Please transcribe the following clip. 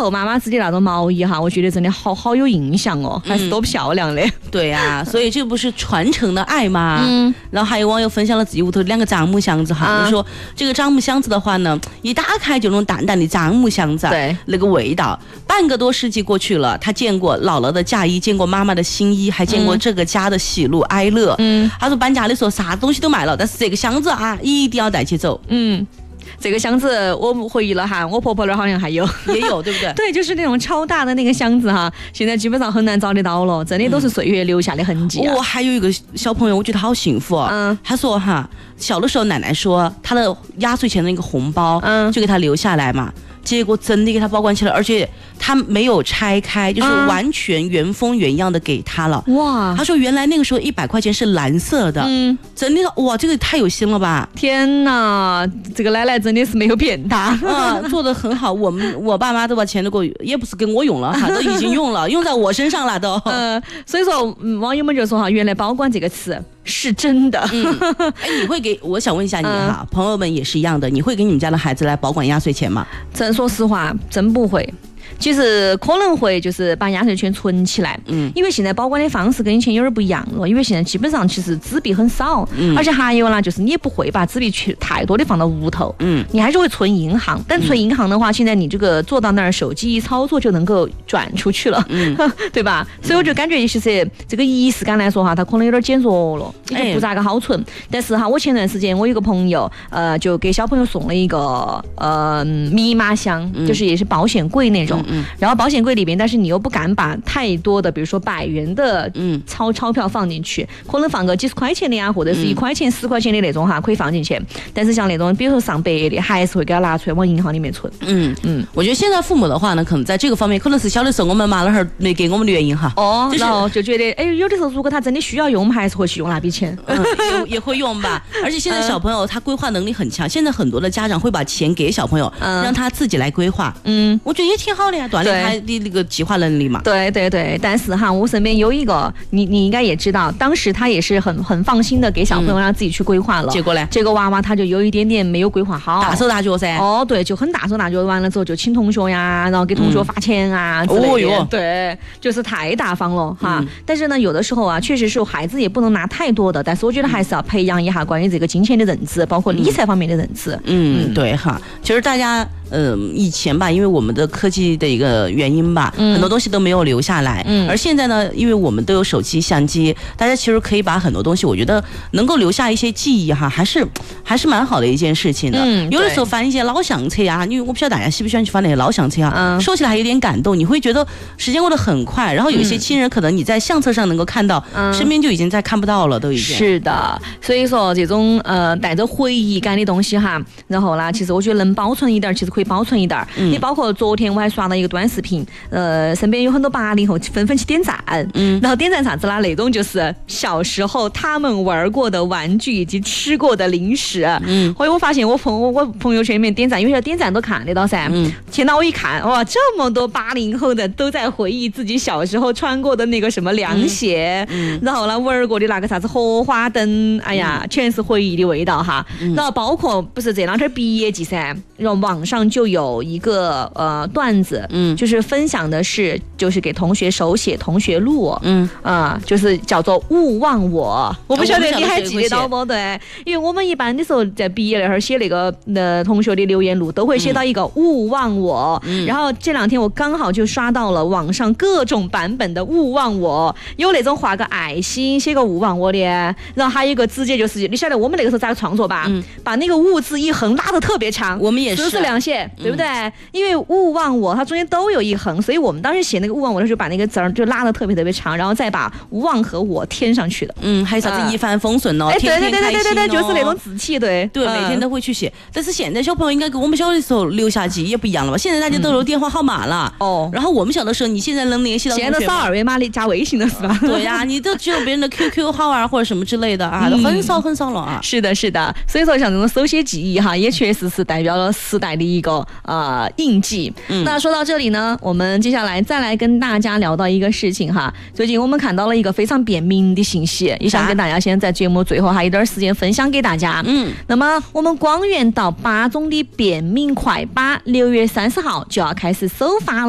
候妈妈织的那种毛衣哈，我觉得真的好有印象哦，还是多漂亮的。 对啊，所以这不是传承的爱吗？然后还有网友分享了自己屋头2个樟木箱子哈，就说这个樟木箱子的话呢，一打开就那种淡淡的樟木香子， 对， 那个味道。半个多世纪过去了，他见过姥姥的嫁衣，见过妈妈的新衣，还见过这个家的喜怒哀乐。他说搬家的时候啥东西都卖了，但是这个箱子啊一定要带起走。 这个箱子我回忆了哈，我婆婆那儿好像还有， 也有，对不对？ 对，就是那种超大的那个箱子哈，现在基本上很难找得到了，真的都是岁月留下的痕迹。 还有一个小朋友，我觉得好幸福哦。他说哈，小的时候奶奶说他的压岁钱的那个红包，就给他留下来嘛。结果真的给他保管起来，而且他没有拆开，就是完全原封原样的给他了。哇！他说原来那个时候100块钱是蓝色的，真的哇，这个太有心了吧！ 天哪，这个奶奶真的是没有骗他做得很好。我爸妈都把钱都给我，也不是给我用了哈，都已经用了，用在我身上了都。 所以说网友们就说哈，原来保管这个词是真的。 你会给？我想问一下你哈，朋友们也是一样的，你会给你们家的孩子来保管压岁钱吗？ 真说实话，真不会。其实可能会就是把压岁钱存起来，因为现在保管的方式跟以前有点不一样了，因为现在基本上其实纸币很少，而且还有呢，就是你也不会把纸币去太多的放到屋头，你还是会存银行，但存银行的话，现在你这个坐到那儿，手机一操作就能够转出去了，对吧？所以我就感觉其实这个仪式感来说哈，它可能有点减弱了，也就不咋个好存。但是哈，我前段时间我有个朋友，就给小朋友送了一个密码箱，就是也是保险柜那种。然后保险柜里边，但是你又不敢把太多的，比如说100元的钞票放进去，可能放个几十块钱的呀，或者是1块钱、10块钱的那种哈，可以放进去。但是像那种比如说上百的，还是会给他拿出来往银行里面存。 我觉得现在父母的话呢，可能在这个方面，可能是小的时候我们妈那儿没给我们的原因哈。 然后就觉得有的时候如果他真的需要用，我们还是会去用那笔钱。 也会用吧。而且现在小朋友他规划能力很强，现在很多的家长会把钱给小朋友，让他自己来规划。我觉得也挺好的呀。锻炼他的那个计划能力嘛。 对，但是哈，我身边有一个，你应该也知道，当时他也是很放心的给小朋友让自己去规划了。 结果呢？ 这个娃娃他就有一点点没有规划好， 大手大脚噻。 对，就很大手大脚，完了之后就请同学呀，然后给同学发钱啊之类的。对，就是太大方了哈。但是呢，有的时候啊，确实是孩子也不能拿太多的，但是我觉得还是要培养一下关于这个金钱的认知，包括理财方面的认知。 对哈，其实大家。以前吧，因为我们的科技的一个原因吧，很多东西都没有留下来。而现在呢，因为我们都有手机、相机，大家其实可以把很多东西，我觉得能够留下一些记忆哈，还是蛮好的一件事情的。有的时候翻一些老相册啊，因为我不晓得大家喜不喜欢去翻那些老相册啊，说起来还有点感动，你会觉得时间过得很快。然后有一些亲人，可能你在相册上能够看到，身边就已经再看不到了，都已经。 是的，所以说这种带着回忆感的东西哈，然后呢，其实我觉得能保存一点，其实可以保存一点。你包括昨天我还刷到一个短视频，身边有很多80后纷纷去点赞，然后点赞啥子啦？那种就是小时候他们玩过的玩具以及吃过的零食。所以我发现我朋友圈里面点赞，因为点赞都看得到噻。现在我一看，哇，这么多80后的都在回忆自己小时候穿过的那个什么凉鞋，然后呢玩过的那个啥子荷花灯，哎呀，全是回忆的味道哈。然后包括不是这两天毕业季噻，然后网上就有一个段子，就是分享的是就是给同学手写同学录，就是叫做勿忘我。我不晓得你还记得到不？对，因为我们一般的时候在毕业那会儿写那个同学的留言录，都会写到一个勿忘我。然后这两天我刚好就刷到了网上各种版本的勿忘我，有那种画个爱心写个勿忘我的，然后还有一个直接就是你晓得我们那个时候咋个创作吧，把那个勿字一横拉得特别长， 我们也是 14两写，对不对？因为勿忘我它中间都有一横，所以我们当时写那个勿忘我的时候，把那个字儿就拉得特别特别长，然后再把勿忘和我添上去的。 还有啥子一帆风顺哦， 天天开心哦，对，就是那种字体，对， 每天都会去写。但是现在小朋友应该跟我们小的时候留下记忆也不一样了吧？现在大家都有电话号码了，然后我们小的时候，你现在能联系到同学吗？ 现在都扫2维码加微信了是吧？ 对呀，你都只有别人的 QQ 号啊或者什么之类的啊，都很少很少了啊。 是的，所以说像这种手写记忆哈，也确实是代表了时代的一个印记。那说到这里呢，我们接下来再来跟大家聊到一个事情哈。最近我们看到了一个非常便民的信息，也想跟大家先在节目最后还有一点时间分享给大家。那么我们广源到8中的便民快86月30号就要开始首发了。